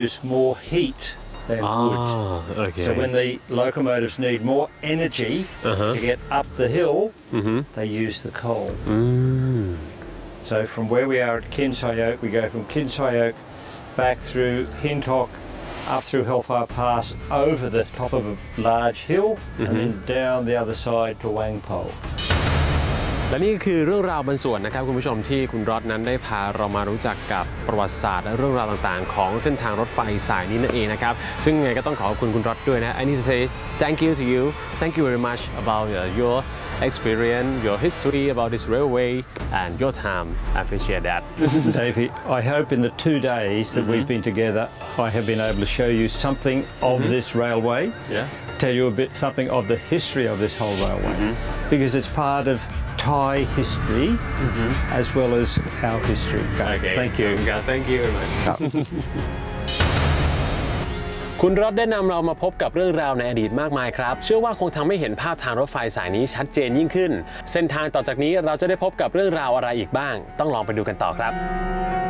use more heat than wood. Okay. So when the locomotives need more energy to get up the hill, they use the coal. So from where we are at Kinsayoke, we go from Kinsayoke back through Hintock, up through Hellfire Pass, over the top of a large hill, and then down the other side to Wangpo. และนี่คือเรื่องราวบางส่วนนะครับคุณผู้ชมที่คุณรอดนั้นได้พาเรามารู้จักกับประวัติศาสตร์และเรื่องราวต่างๆของเส้นทางรถไฟสายนี้นั่นเองนะครับซึ่งไงก็ต้องขอบคุณคุณรอดด้วยนะ I need to say thank you to you thank you very much about your experience your history about this railway and your time I appreciate that Davey, I hope in the 2 days that we've been together I have been able to show you something of this railway, tell you a bit something of the history of this whole railway, because it's part of Thai history as well as our history. Okay. Thank you. Thank you very much. คุณรอดได้นำเรามาพบกับเรื่องราวในอดีตมากมายครับเชื่อว่าคงทำให้เห็นภาพทางรถไฟสายนี้ชัดเจนยิ่งขึ้นเส้นทางต่อจากนี้เราจะได้พบกับเรื่องราวอะไรอีกบ้างต้องลองไปดูกันต่อครับ